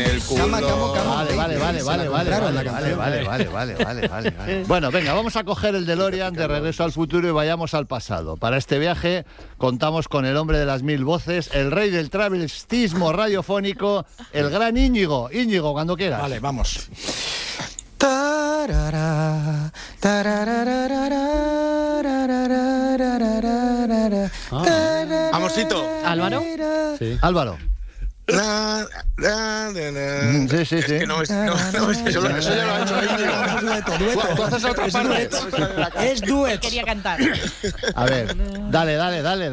el culo. Vale. Bueno, venga, vamos a coger el DeLorean de Regreso al Futuro y vayamos al pasado. Para este viaje contamos con el hombre de las 1000 voces, el rey del travestismo radiofónico, el gran Íñigo. Íñigo, cuando quieras. Vale, vamos. Amorcito. ¿Álvaro? Sí. Álvaro. Sí. Es que no es eso ya lo ha hecho Íñigo. Tú haces otra parte. Es duet. Quería cantar. A ver, dale. Álvaro.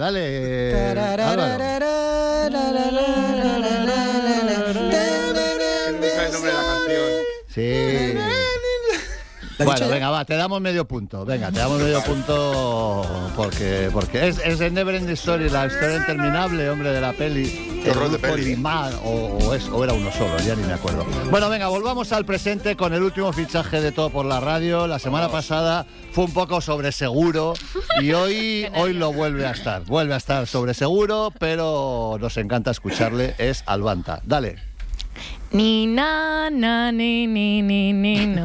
No sabe el nombre de la canción. Sí. Bueno, venga, va, te damos medio punto. Venga, te damos medio punto porque es el Never Ending Story, la historia interminable, hombre, de la peli. Qué horror de peli. O era uno solo, ya ni me acuerdo. Bueno, venga, volvamos al presente con el último fichaje de Todo por la Radio. La semana pasada fue un poco sobre seguro y hoy lo vuelve a estar. Vuelve a estar sobre seguro, pero nos encanta escucharle. Es Albanta. Dale. Ni na na ni no.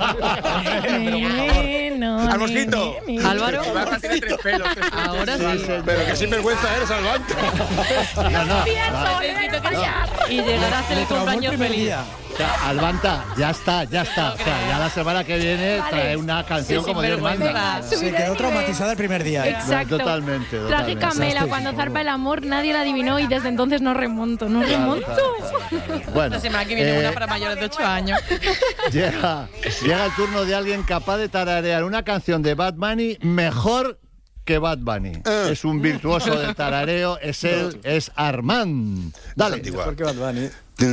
Almosito. Álvaro. Albanta tiene 3 pelos. Ahora sí. Pero que sinvergüenza eres, Albanta. Necesito callar. Y llegará a hacer el cumpleaños feliz. O sea, Albanta, ya está. O sea, ya la semana que viene trae una canción como Dios manda. Se quedó traumatizada el primer día. Exacto. Totalmente. Traje Camela, cuando zarpa el amor, nadie la adivinó y desde entonces no remonto. Bueno, La semana que viene una para mayores de 8 años. llega el turno de alguien capaz de tararear una canción de Bad Bunny mejor que Bad Bunny. Es un virtuoso del tarareo, es Armand. Dale. Mejor que Bad Bunny.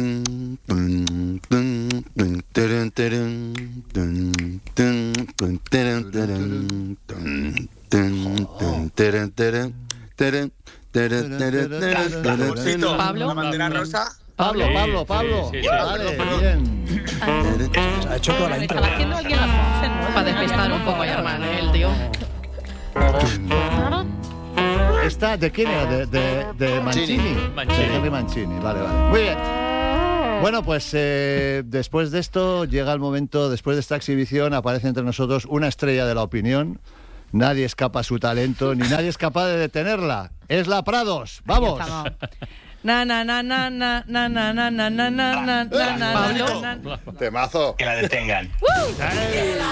Pablo. La bandera rosa. Pablo. Sí. Vale, bien. Ha hecho toda la intro. Estaba haciendo alguien las voces, ¿no? Para despistar un poco a Armand, el tío. ¿Esta de quién era? De Mancini. Mancini. De Henry Mancini, vale. Muy bien. Bueno, pues después de esto llega el momento, después de esta exhibición aparece entre nosotros una estrella de la opinión. Nadie escapa a su talento, ni nadie es capaz de detenerla. Es la Prados. ¡Vamos! Temazo. Que la detengan.